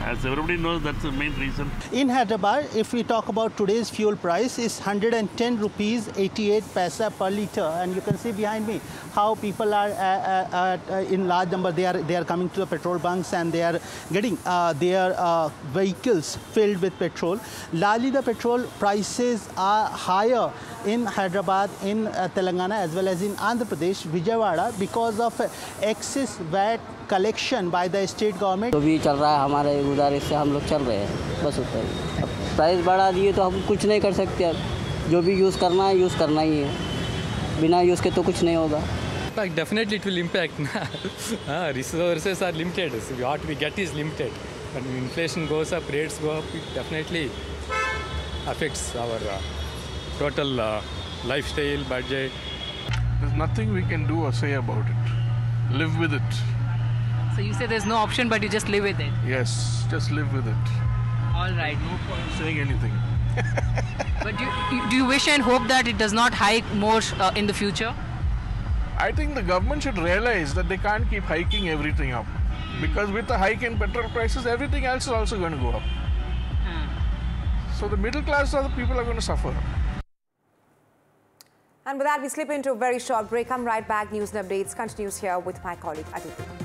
As everybody knows, that's the main reason. In Hyderabad, if we talk about today's fuel price, is 110 rupees 88 paisa per litre, and you can see behind me how people are in large number. They are coming to the petrol bunks and they are getting their vehicles filled with petrol. Largely, the petrol prices are higher in Hyderabad, in Telangana, as well as in Andhra Pradesh, Vijayawada, because of excess VAT collection by the state government. तो भी चल रहा है हमारे उधर, इससे हम लोग चल रहे हैं बस ऊपर। अब प्राइस बढ़ा दिए तो हम कुछ नहीं कर सकते। अब जो भी यूज़ करना ही है, बिना यूज़ के तो कुछ नहीं होगा। Definitely it will impact. Resources are limited. So what we get is limited. When inflation goes up, rates go up, it definitely affects our total lifestyle, budget. There's nothing we can do or say about it. Live with it. So you say there's no option, but you just live with it? Yes, just live with it. All right. No point saying anything. But do you wish and hope that it does not hike more in the future? I think the government should realize that they can't keep hiking everything up. Because with the hike in petrol prices, everything else is also going to go up. So the middle class are the people are going to suffer. And with that, we slip into a very short break. Come right back. News and updates continues here with my colleague Aditi.